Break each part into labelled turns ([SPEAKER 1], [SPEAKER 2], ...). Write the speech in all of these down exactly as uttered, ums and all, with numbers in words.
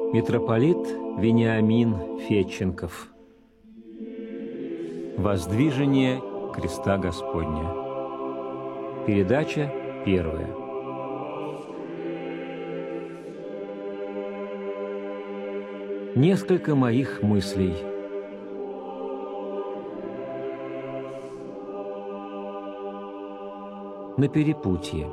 [SPEAKER 1] Митрополит Вениамин Федченков. Воздвижение креста Господня. Передача первая. Несколько моих мыслей. На перепутье.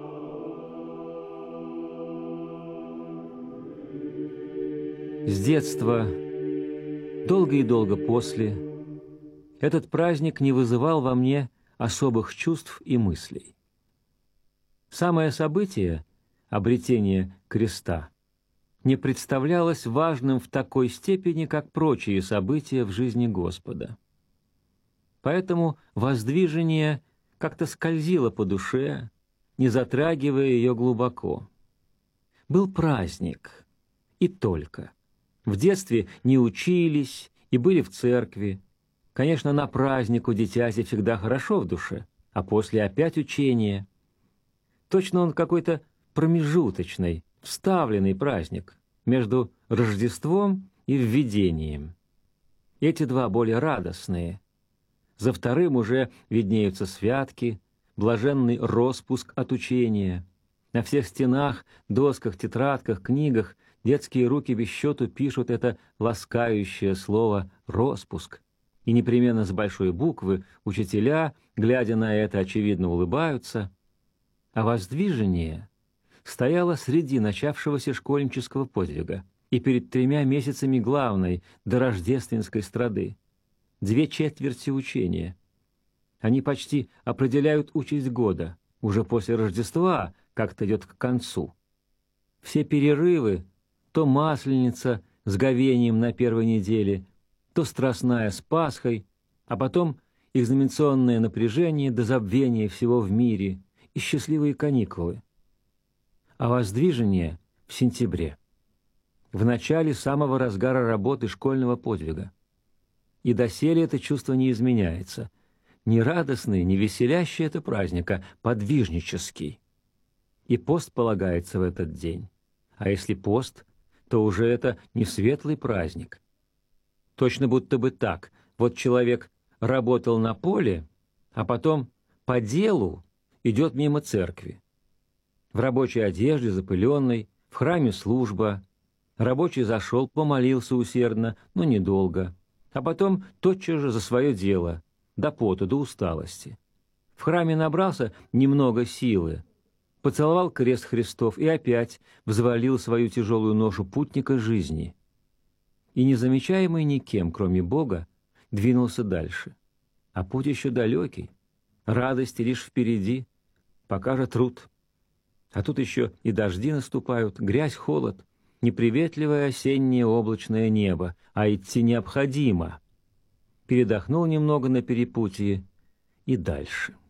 [SPEAKER 1] С детства, долго и долго после, этот праздник не вызывал во мне особых чувств и мыслей. Самое событие, обретение креста, не представлялось важным в такой степени, как прочие события в жизни Господа. Поэтому воздвижение как-то скользило по душе, не затрагивая ее глубоко. Был праздник, и только. В детстве не учились и были в церкви. Конечно, на праздник у дитяти всегда хорошо в душе, а после опять учение. Точно он какой-то промежуточный, вставленный праздник между Рождеством и Введением. Эти два более радостные. За вторым уже виднеются святки, блаженный роспуск от учения. На всех стенах, досках, тетрадках, книгах детские руки без счету пишут это ласкающее слово «роспуск». И непременно с большой буквы учителя, глядя на это, очевидно улыбаются. А воздвижение стояло среди начавшегося школьнического подвига и перед тремя месяцами главной, дорождественской страды. Две четверти учения. Они почти определяют участь года, уже после Рождества как-то идет к концу. Все перерывы, то Масленица с говением на первой неделе, то Страстная с Пасхой, а потом экзаменационное напряжение до забвения всего в мире и счастливые каникулы. А воздвижение в сентябре, в начале самого разгара работы школьного подвига. И доселе это чувство не изменяется. Не радостный, не веселящий это праздник, а подвижнический. И пост полагается в этот день. А если пост, то уже это не светлый праздник. Точно будто бы так. Вот человек работал на поле, а потом по делу идет мимо церкви. В рабочей одежде, запыленной, в храме служба. Рабочий зашел, помолился усердно, но недолго. А потом тотчас же за свое дело, до поту, до усталости. В храме набрался немного силы, поцеловал крест Христов и опять взвалил свою тяжелую ношу путника жизни. И, незамечаемый никем, кроме Бога, двинулся дальше. А путь еще далекий, радости лишь впереди, пока же труд. А тут еще и дожди наступают, грязь, холод, неприветливое осеннее облачное небо, а идти необходимо. Передохнул немного на перепутье и дальше.